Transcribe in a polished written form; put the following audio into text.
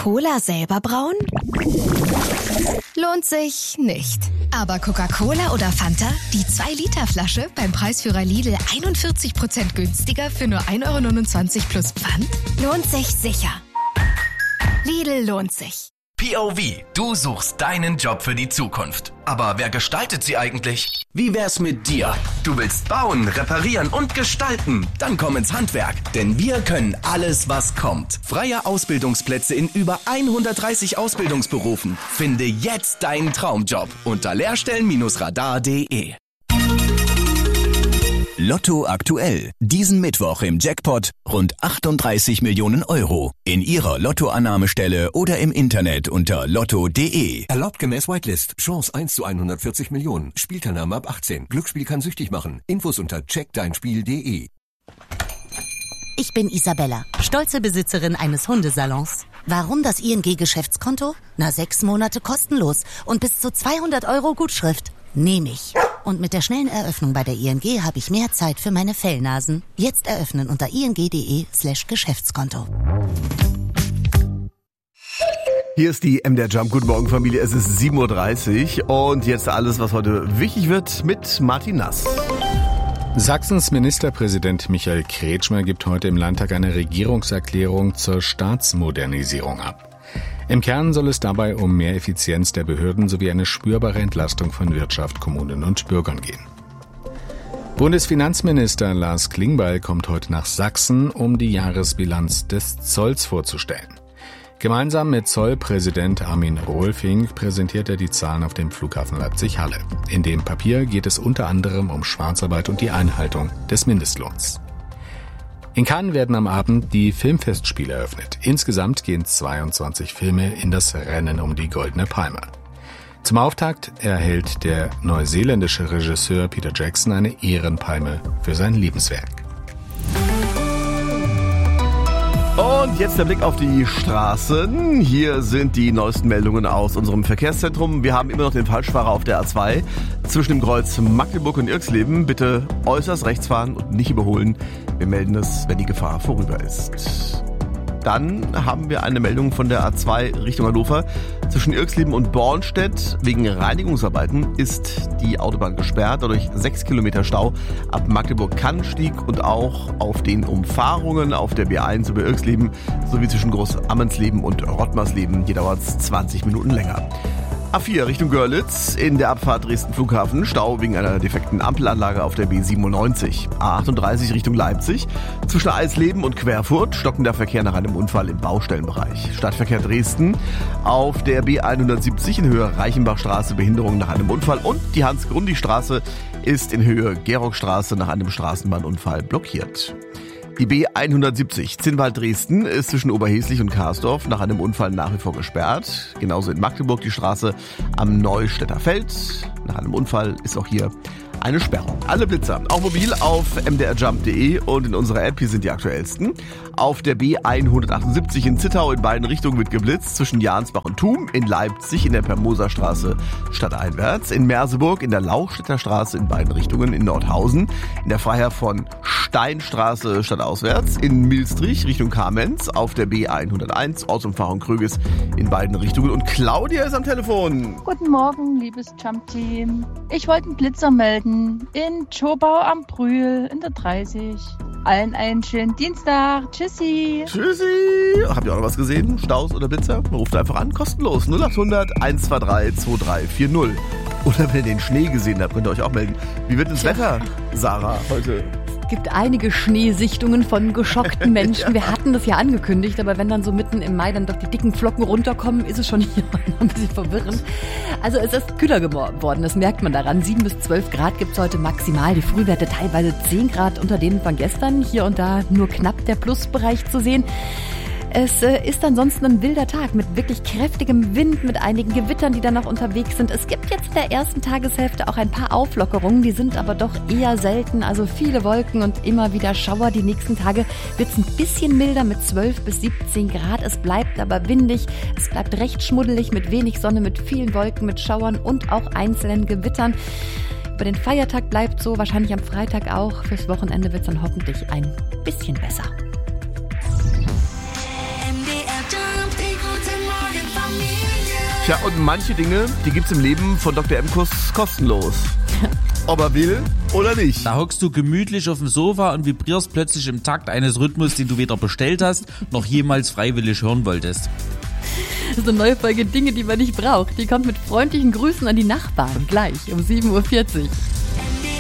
Cola selber brauen? Lohnt sich nicht. Aber Coca-Cola oder Fanta? Die 2-Liter-Flasche beim Preisführer Lidl 41% günstiger für nur 1,29 € plus Pfand? Lohnt sich sicher. Lidl lohnt sich. POV, du suchst deinen Job für die Zukunft. Aber wer gestaltet sie eigentlich? Wie wär's mit dir? Du willst bauen, reparieren und gestalten? Dann komm ins Handwerk, denn wir können alles, was kommt. Freie Ausbildungsplätze in über 130 Ausbildungsberufen. Finde jetzt deinen Traumjob unter lehrstellen-radar.de. Lotto aktuell. Diesen Mittwoch im Jackpot rund 38 Millionen Euro. In Ihrer Lottoannahmestelle oder im Internet unter lotto.de. Erlaubt gemäß Whitelist. Chance 1 zu 140 Millionen. Spielteilnahme ab 18. Glücksspiel kann süchtig machen. Infos unter checkdeinspiel.de. Ich bin Isabella, stolze Besitzerin eines Hundesalons. Warum das ING-Geschäftskonto? 6 Monate kostenlos und bis zu 200 € Gutschrift. Nehme ich. Und mit der schnellen Eröffnung bei der ING habe ich mehr Zeit für meine Fellnasen. Jetzt eröffnen unter ing.de/Geschäftskonto. Hier ist die MDR Jump. Guten Morgen, Familie. Es ist 7:30 Uhr und jetzt alles, was heute wichtig wird, mit Martin Nass. Sachsens Ministerpräsident Michael Kretschmer gibt heute im Landtag eine Regierungserklärung zur Staatsmodernisierung ab. Im Kern soll es dabei um mehr Effizienz der Behörden sowie eine spürbare Entlastung von Wirtschaft, Kommunen und Bürgern gehen. Bundesfinanzminister Lars Klingbeil kommt heute nach Sachsen, um die Jahresbilanz des Zolls vorzustellen. Gemeinsam mit Zollpräsident Armin Rohlfing präsentiert er die Zahlen auf dem Flughafen Leipzig-Halle. In dem Papier geht es unter anderem um Schwarzarbeit und die Einhaltung des Mindestlohns. In Cannes werden am Abend die Filmfestspiele eröffnet. Insgesamt gehen 22 Filme in das Rennen um die Goldene Palme. Zum Auftakt erhält der neuseeländische Regisseur Peter Jackson eine Ehrenpalme für sein Lebenswerk. Und jetzt der Blick auf die Straßen. Hier sind die neuesten Meldungen aus unserem Verkehrszentrum. Wir haben immer noch den Falschfahrer auf der A2 zwischen dem Kreuz Magdeburg und Irxleben. Bitte äußerst rechts fahren und nicht überholen. Wir melden es, wenn die Gefahr vorüber ist. Dann haben wir eine Meldung von der A2 Richtung Hannover. Zwischen Irxleben und Bornstedt wegen Reinigungsarbeiten ist die Autobahn gesperrt. Dadurch 6 Kilometer Stau ab Magdeburg-Kannstieg und auch auf den Umfahrungen auf der B1 über Irxleben sowie zwischen Großammensleben und Rottmarsleben. Hier dauert es 20 Minuten länger. A4 Richtung Görlitz, in der Abfahrt Dresden Flughafen, Stau wegen einer defekten Ampelanlage auf der B97. A38 Richtung Leipzig, zwischen Eisleben und Querfurt stockender Verkehr nach einem Unfall im Baustellenbereich. Stadtverkehr Dresden, auf der B170 in Höhe Reichenbachstraße Behinderung nach einem Unfall und die Hans-Grundig-Straße ist in Höhe Gerockstraße nach einem Straßenbahnunfall blockiert. Die B170 Zinnwald-Dresden ist zwischen Oberheslich und Karsdorf nach einem Unfall nach wie vor gesperrt. Genauso in Magdeburg die Straße am Neustädter Feld. Nach einem Unfall ist auch hier eine Sperrung. Alle Blitzer, auch mobil auf mdrjump.de und in unserer App, hier sind die aktuellsten. Auf der B178 in Zittau in beiden Richtungen wird geblitzt, zwischen Jansbach und Thum, in Leipzig in der Permoserstraße stadteinwärts, in Merseburg in der Lauchstädter Straße in beiden Richtungen, in Nordhausen, in der Freiherr von Steinstraße stadtauswärts, in Milstrich Richtung Kamenz, auf der B101 Ortsumfahrung Kröges in beiden Richtungen. Und Claudia ist am Telefon. Guten Morgen, liebes Jump-Team. Ich wollte einen Blitzer melden in Schobau am Brühl in der 30. Allen einen schönen Dienstag. Tschüssi. Tschüssi. Habt ihr auch noch was gesehen? Staus oder Blitzer? Ruft einfach an, kostenlos. 0800 123 2340. Oder wenn ihr den Schnee gesehen habt, könnt ihr euch auch melden. Wie wird das Wetter, Sarah, heute? Es gibt einige Schneesichtungen von geschockten Menschen. Ja. Wir hatten das ja angekündigt, aber wenn dann so mitten im Mai dann doch die dicken Flocken runterkommen, ist es schon hier ein bisschen verwirrend. Also es ist kühler geworden, das merkt man daran. 7 bis 12 Grad gibt es heute maximal. Die Frühwerte teilweise 10 Grad unter denen von gestern. Hier und da nur knapp der Plusbereich zu sehen. Es ist ansonsten ein wilder Tag mit wirklich kräftigem Wind, mit einigen Gewittern, die dann noch unterwegs sind. Es gibt jetzt in der ersten Tageshälfte auch ein paar Auflockerungen, die sind aber doch eher selten. Also viele Wolken und immer wieder Schauer. Die nächsten Tage wird es ein bisschen milder mit 12 bis 17 Grad. Es bleibt aber windig, es bleibt recht schmuddelig mit wenig Sonne, mit vielen Wolken, mit Schauern und auch einzelnen Gewittern. Über den Feiertag bleibt so, wahrscheinlich am Freitag auch. Fürs Wochenende wird es dann hoffentlich ein bisschen besser. MDR Jump, die gute Tja, und manche Dinge, die gibt's im Leben von Dr. Emkus kostenlos. Ob er will oder nicht. Da hockst du gemütlich auf dem Sofa und vibrierst plötzlich im Takt eines Rhythmus, den du weder bestellt hast, noch jemals freiwillig hören wolltest. Das ist eine neue Folge Dinge, die man nicht braucht. Die kommt mit freundlichen Grüßen an die Nachbarn. Gleich um 7.40 Uhr.